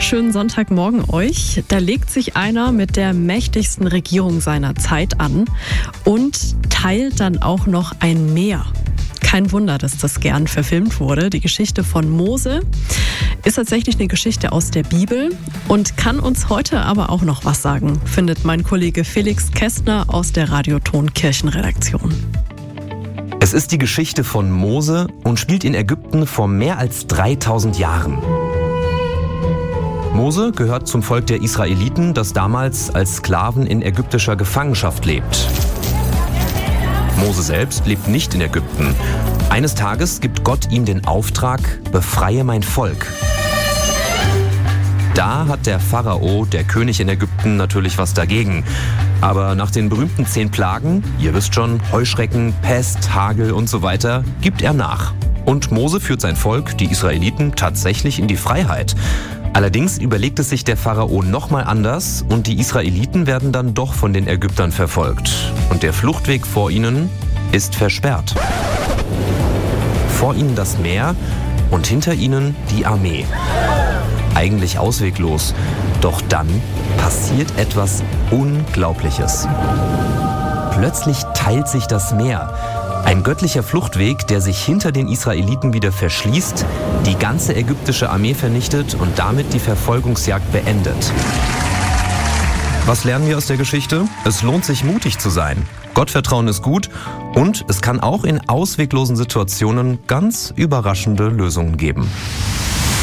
Schönen Sonntagmorgen euch. Da legt sich einer mit der mächtigsten Regierung seiner Zeit an und teilt dann auch noch ein Meer. Kein Wunder, dass das gern verfilmt wurde. Die Geschichte von Mose ist tatsächlich eine Geschichte aus der Bibel und kann uns heute aber auch noch was sagen, findet mein Kollege Felix Kästner aus der Radioton Kirchenredaktion. Es ist die Geschichte von Mose und spielt in Ägypten vor mehr als 3000 Jahren. Mose gehört zum Volk der Israeliten, das damals als Sklaven in ägyptischer Gefangenschaft lebt. Mose selbst lebt nicht in Ägypten. Eines Tages gibt Gott ihm den Auftrag: befreie mein Volk. Da hat der Pharao, der König in Ägypten, natürlich was dagegen. Aber nach den berühmten 10 Plagen, ihr wisst schon, Heuschrecken, Pest, Hagel und so weiter, gibt er nach. Und Mose führt sein Volk, die Israeliten, tatsächlich in die Freiheit. Allerdings überlegt es sich der Pharao nochmal anders und die Israeliten werden dann doch von den Ägyptern verfolgt. Und der Fluchtweg vor ihnen ist versperrt. Vor ihnen das Meer und hinter ihnen die Armee. Eigentlich ausweglos. Doch dann passiert etwas Unglaubliches. Plötzlich teilt sich das Meer. Ein göttlicher Fluchtweg, der sich hinter den Israeliten wieder verschließt, die ganze ägyptische Armee vernichtet und damit die Verfolgungsjagd beendet. Was lernen wir aus der Geschichte? Es lohnt sich, mutig zu sein. Gottvertrauen ist gut und es kann auch in ausweglosen Situationen ganz überraschende Lösungen geben.